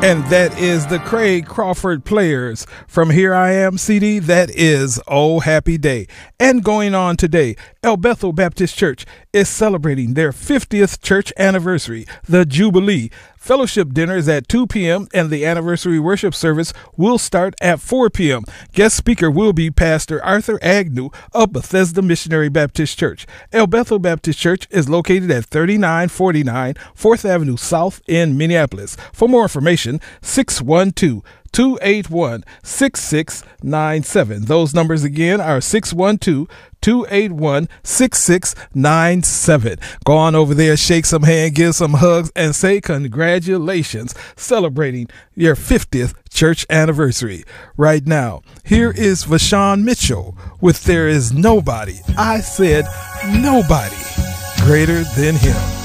And that is the Craig Crawford Players. From Here I Am CD, that is Oh Happy Day. And going on today, El Bethel Baptist Church is celebrating their 50th church anniversary, the Jubilee. Fellowship dinner is at 2 p.m. and the anniversary worship service will start at 4 p.m. Guest speaker will be Pastor Arthur Agnew of Bethesda Missionary Baptist Church. El Bethel Baptist Church is located at 3949 4th Avenue South in Minneapolis. For more information, 612-281-6697. Those numbers again are 612-281-6697. Go on over there, shake some hands, give some hugs, and say congratulations, celebrating your 50th church anniversary. Right now, here is Vashawn Mitchell with There Is Nobody. I said nobody greater than him.